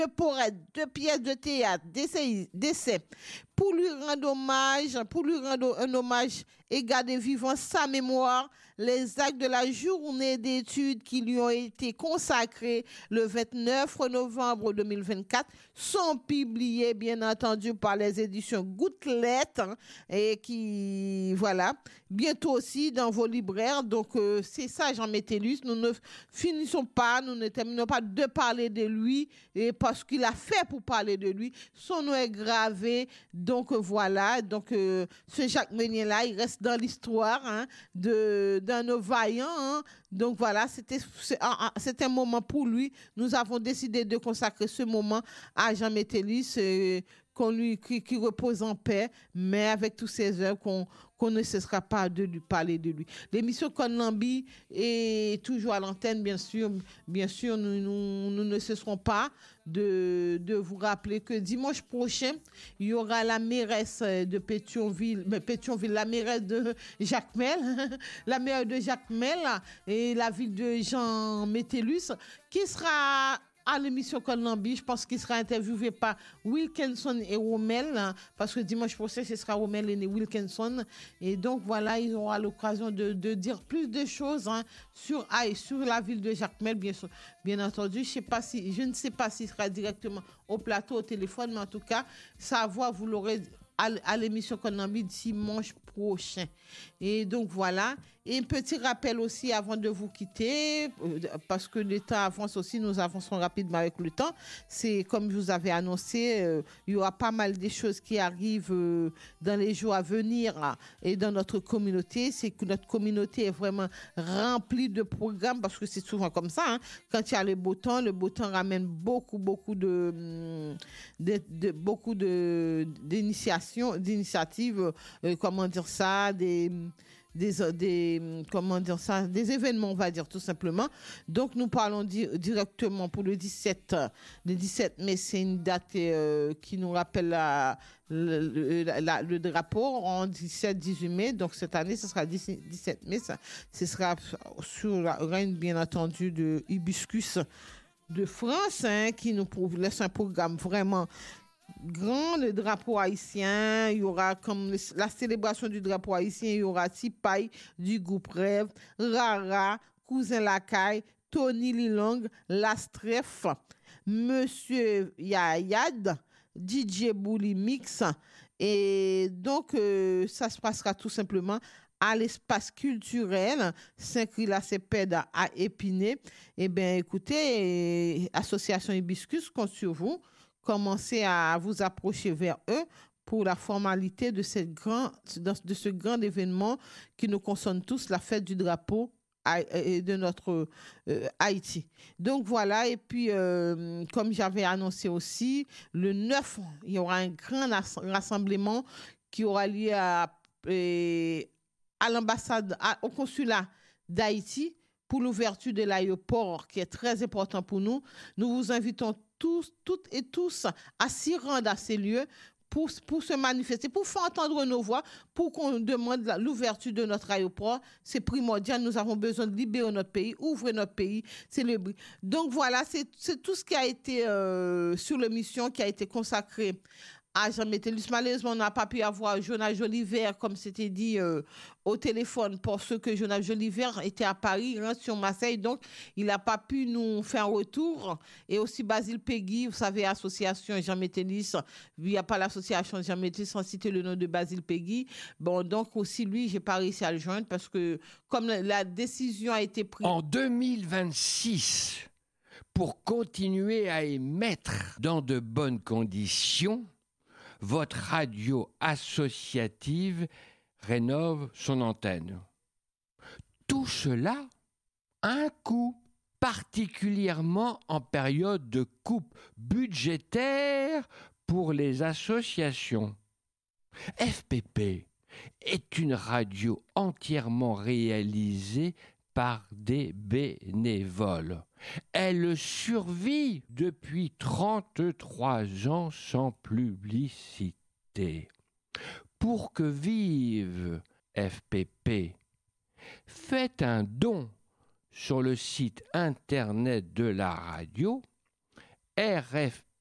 de poètes, de pièces de théâtre, d'essais, pour lui rendre un hommage et garder vivant sa mémoire, les actes de la journée d'études qui lui ont été consacrés le 29 novembre 2024 sont publiés, bien entendu, par les éditions Gouttelettes, hein, et qui, voilà, bientôt aussi dans vos libraires. Donc, c'est ça, Jean Métellus. Nous ne finissons pas, nous ne terminons pas de parler de lui, et parce qu'il a fait pour parler de lui. Son nom est gravé. Donc, voilà. Donc, ce Jacques Meunier-là, il reste dans l'histoire, hein, d'un nos vaillants. Hein. Donc, voilà, c'est un moment pour lui. Nous avons décidé de consacrer ce moment à Jean Métellus, qui repose en paix, mais avec tous ses œuvres qu'on ne cessera pas de lui parler de lui. L'émission Konlambi est toujours à l'antenne, bien sûr. Bien sûr, nous ne cesserons pas de vous rappeler que dimanche prochain, il y aura la mairesse de Pétionville, la mairesse de Jacmel, la maire de Jacmel et la ville de Jean Métellus, qui sera à l'émission Konlambi. Je pense qu'il sera interviewé par Wilkinson et Rommel, hein, parce que dimanche prochain, ce sera Rommel et Wilkinson. Et donc, voilà, ils auront l'occasion de dire plus de choses, hein, sur la ville de Jacmel, bien entendu. Je ne sais pas s'il sera directement au plateau, au téléphone, mais en tout cas, sa voix, vous l'aurez à l'émission Konlambi dimanche prochain. Et donc voilà. Et un petit rappel aussi avant de vous quitter, parce que le temps avance aussi, nous avançons rapidement avec le temps. C'est comme je vous avais annoncé, il y aura pas mal de choses qui arrivent dans les jours à venir, et dans notre communauté. C'est que notre communauté est vraiment remplie de programmes, parce que c'est souvent comme ça. Hein. Quand il y a le beau temps ramène beaucoup d'initiatives, comment dire ça, des événements, on va dire tout simplement. Donc nous parlons directement pour le 17 mai. C'est une date qui nous rappelle le drapeau en 17-18 mai. Donc cette année, ce sera 17 mai. Ce sera sous la règne, bien entendu, de Hibiscus de France, hein, qui nous laisse un programme vraiment grand. Le drapeau haïtien, il y aura comme la célébration du drapeau haïtien, il y aura Tipaï du groupe Rêve, Rara, Cousin Lacaille, Tony Lilong, Lastref, Monsieur Yayad, DJ Bouli Mix. Et donc, ça se passera tout simplement à l'espace culturel Saint-Cry-la-Cépède à Épinay. Eh bien, écoutez, Association Hibiscus compte sur vous. Commencez à vous approcher vers eux pour la formalité de ce grand événement qui nous concerne tous, la fête du drapeau de notre Haïti. Donc voilà, et puis comme j'avais annoncé aussi, le 9, il y aura un grand rassemblement qui aura lieu à l'ambassade, au consulat d'Haïti, pour l'ouverture de l'aéroport, qui est très important pour nous. Nous vous invitons toutes et tous à s'y rendre à ces lieux pour se manifester, pour faire entendre nos voix, pour qu'on demande l'ouverture de notre aéroport. C'est primordial. Nous avons besoin de libérer notre pays, ouvrir notre pays. Donc voilà, c'est tout ce qui a été sur l'émission qui a été consacré à Jean Métellus. Malheureusement, on n'a pas pu avoir Jonas Jolivert, comme c'était dit, au téléphone, parce que Jonas Jolivert était à Paris, hein, sur Marseille, donc il n'a pas pu nous faire un retour. Et aussi Basile Peggy, vous savez, association Jean Métellus, il n'y a pas l'association Jean Métellus sans citer le nom de Basile Peggy. Bon, donc aussi lui, j'ai pas réussi à le joindre parce que comme la décision a été prise en 2026, pour continuer à émettre dans de bonnes conditions, votre radio associative rénove son antenne. Tout cela a un coût, particulièrement en période de coupe budgétaire pour les associations. FPP est une radio entièrement réalisée par des bénévoles. Elle survit depuis 33 ans sans publicité. Pour que vive FPP, faites un don sur le site internet de la radio RFI